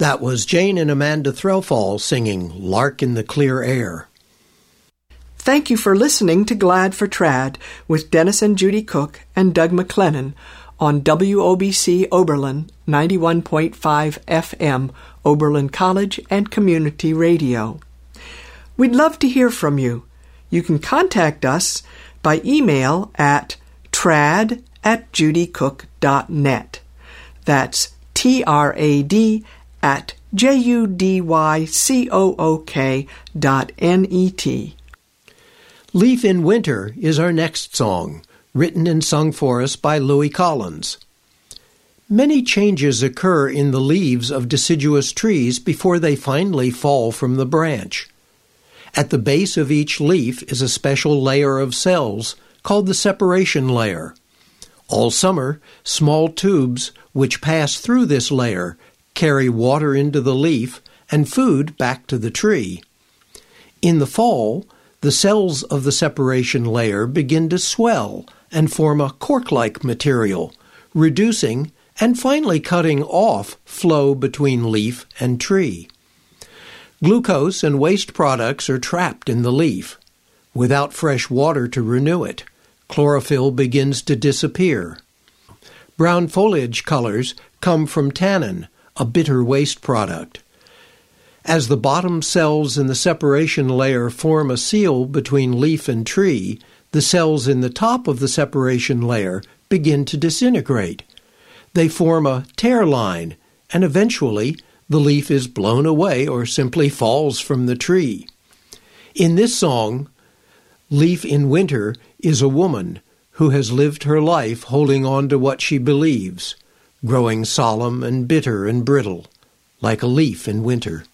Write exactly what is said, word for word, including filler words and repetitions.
That was Jane and Amanda Threlfall singing Lark in the Clear Air. Thank you for listening to Glad for Trad with Dennis and Judy Cook and Doug McLennan on W O B C Oberlin ninety-one point five F M, Oberlin College and Community Radio. We'd love to hear from you. You can contact us by email at trad at judycook dot net. That's T R A D at J U D Y C O O K dot N E T. Leaf in Winter is our next song, written and sung for us by Louis Collins. Many changes occur in the leaves of deciduous trees before they finally fall from the branch. At the base of each leaf is a special layer of cells called the separation layer. All summer, small tubes which pass through this layer carry water into the leaf and food back to the tree. In the fall, the cells of the separation layer begin to swell and form a cork-like material, reducing and finally cutting off flow between leaf and tree. Glucose and waste products are trapped in the leaf. Without fresh water to renew it, chlorophyll begins to disappear. Brown foliage colors come from tannin, a bitter waste product. As the bottom cells in the separation layer form a seal between leaf and tree, the cells in the top of the separation layer begin to disintegrate. They form a tear line, and eventually the leaf is blown away or simply falls from the tree. In this song, Leaf in Winter is a woman who has lived her life holding on to what she believes, growing solemn and bitter and brittle, like a leaf in winter.